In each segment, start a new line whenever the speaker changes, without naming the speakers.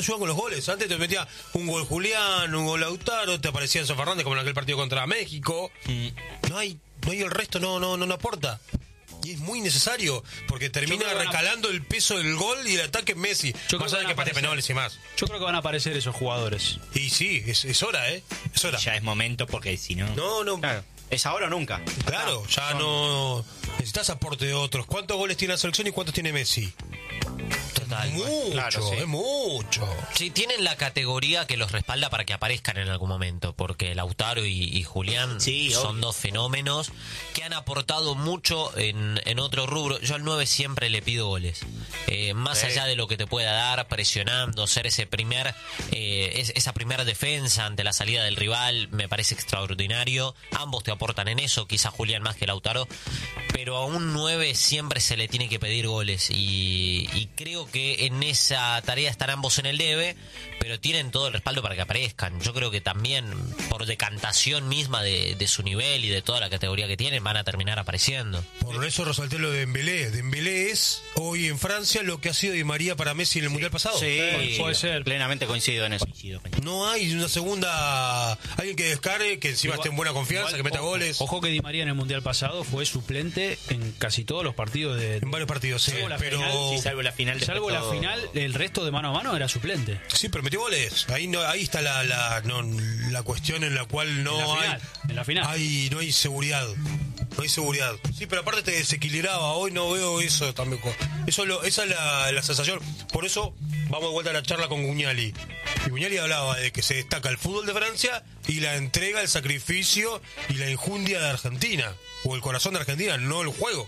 ayudan con los goles. Antes te metía un gol Julián, un gol Lautaro, te aparecía Enzo Fernández como en aquel partido contra México. No hay el resto, no aporta. Y es muy necesario, porque termina recalando el peso del gol y el ataque en Messi. Más allá de que patea penales y más.
Yo creo que van a aparecer esos jugadores.
Y sí, es hora, es hora.
Ya es momento, porque si no...
No.
Claro. Es ahora o nunca.
Claro, ya no... Necesitas aporte de otros. ¿Cuántos goles tiene la selección y cuántos tiene Messi?
Total.
Mucho,
claro, sí.
Es mucho.
Sí, tienen la categoría que los respalda para que aparezcan en algún momento, porque Lautaro y Julián son dos fenómenos que han aportado mucho en otro rubro. Yo al 9 siempre le pido goles. Más allá de lo que te pueda dar, presionando, ser esa primera defensa ante la salida del rival, me parece extraordinario. Ambos te aportan en eso, quizás Julián más que Lautaro, pero a un 9 siempre se le tiene que pedir goles y creo que en esa tarea están ambos en el debe, pero tienen todo el respaldo para que aparezcan. Yo creo que también por decantación misma de su nivel y de toda la categoría que tienen van a terminar apareciendo.
Por eso resalté lo de Dembélé. Dembélé es hoy en Francia lo que ha sido Di María para Messi en el Mundial pasado.
Sí,
puede ser.
Plenamente coincido en eso.
No hay una segunda, alguien que descargue, que encima esté en buena confianza, que meta goles.
Ojo que Di María en el Mundial pasado fue suplente en casi todos los partidos
En varios partidos, sí, pero...
Salvo la final.
Salvo la final, el resto de mano a mano era suplente.
Sí, pero metió goles. Ahí está la cuestión en la cual no
en la final.
no hay seguridad. No hay seguridad. Sí, pero aparte te desequilibraba. Hoy no veo eso también. Esa es la sensación. Por eso vamos de vuelta a la charla con Gugnali. Y Gugnali hablaba de que se destaca el fútbol de Francia y la entrega, el sacrificio y la injundia de Argentina. O el corazón de Argentina, no el juego.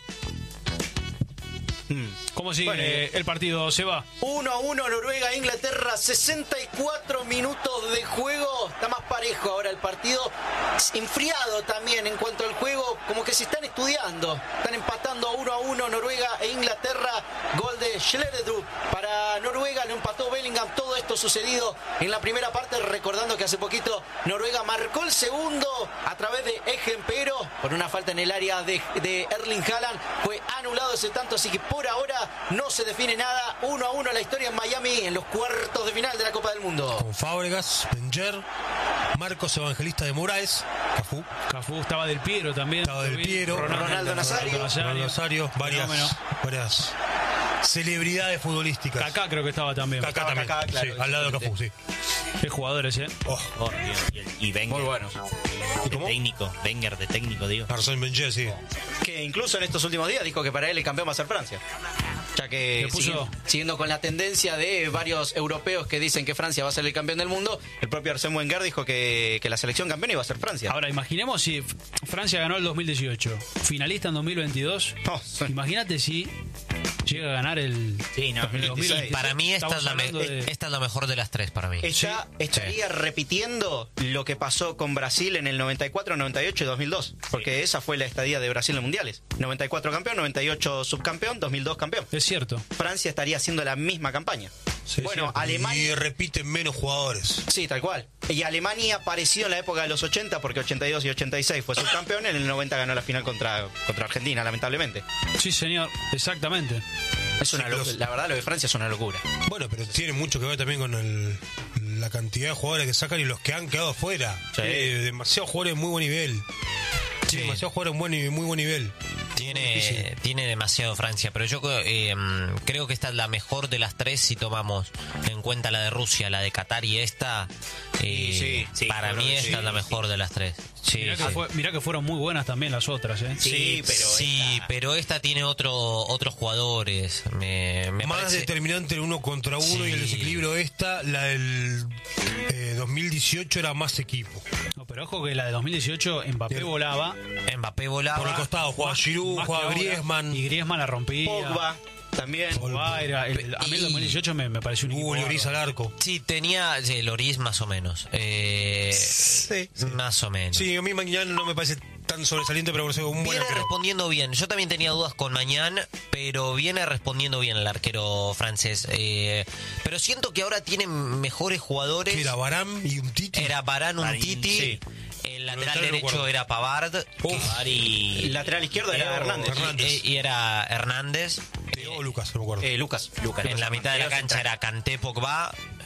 ¿Cómo sigue el partido, Seba?
1-1 Noruega-Inglaterra, 64 minutos de juego. Está más parejo ahora el partido. Enfriado también en cuanto al juego, como que se están estudiando. Están empatando 1-1 Noruega e Inglaterra. Gol de Schlederup para Noruega, lo empató Bellingham. Todo esto sucedido en la primera parte, recordando que hace poquito Noruega marcó el segundo a través de Ejempero por una falta en el área de Erling Haaland. Fue anulado ese tanto, así que por ahora no se define nada. 1-1 la historia en Miami en los cuartos de final de la Copa del Mundo.
Con Fábregas, Benger, Marcos Evangelista de Moraes,
Cafú estaba del Piero también.
Ronaldo
Nazario, varias celebridades futbolísticas.
Kaká creo que estaba también.
Kaká también,
Kaká, claro,
sí, al lado de Cafú, sí.
Qué jugadores,
Oh, Dios. Y Wenger.
Muy buenos.
Wenger de técnico, digo.
Arsène Wenger, sí.
Que incluso en estos últimos días dijo que para él el campeón va a ser Francia. Ya que siguiendo con la tendencia de varios europeos que dicen que Francia va a ser el campeón del mundo, el propio Arsène Wenger dijo que la selección campeona iba a ser Francia.
Ahora, imaginemos si Francia ganó el 2018, finalista en 2022. Imagínate si llega a ganar el
2026.
Para mí esta es la mejor de las tres para mí.
Estaría repitiendo lo que pasó con Brasil en el 94, 98 y 2002. Porque esa fue la estadía de Brasil en mundiales. 94 campeón, 98 subcampeón, 2002 campeón.
Es cierto.
Francia estaría haciendo la misma campaña.
Sí,
bueno,
cierto.
Alemania...
Y repiten menos jugadores.
Sí, tal cual. Y Alemania apareció en la época de los 80, porque 82 y 86 fue subcampeón. En el 90 ganó la final contra Argentina, lamentablemente.
Sí, señor, exactamente.
La verdad, lo de Francia es una locura.
Bueno, pero tiene mucho que ver también con la cantidad de jugadores que sacan y los que han quedado fuera.
Sí.
Demasiados jugadores de muy buen nivel. Sí. Demasiados jugadores de muy buen nivel.
Tiene demasiado Francia, pero yo creo que esta es la mejor de las tres si tomamos en cuenta la de Rusia, la de Qatar y esta. Para mí esta es la mejor de las tres. Sí,
mirá que fueron muy buenas también las otras, ¿eh?
Pero esta tiene otros jugadores. Me
más
parece...
determinante el uno contra uno y el desequilibrio la del 2018 era más equipo.
No, pero ojo que la de 2018 Mbappé volaba.
Por el costado jugaba Giroud, jugaba Griezmann.
Y Griezmann la rompía.
Pogba también.
A mí el 2018 me pareció un equipo.
Lloris al arco.
Sí, tenía Lloris más o menos.
Sí.
Más o menos.
Sí, a mí mañana no me parece tan sobresaliente, pero un buen arquero.
Respondiendo bien. Yo también tenía dudas con Mañán, pero viene respondiendo bien el arquero francés. Pero siento que ahora tienen mejores jugadores.
Que era Varane y un Titi.
Era Varane, un Titi.
Sí.
El lateral derecho era Pavard.
El lateral izquierdo era Hernández.
Y era Hernández.
O Lucas, no me acuerdo.
Lucas.
En la mitad de la cancha era Kanté, Pogba.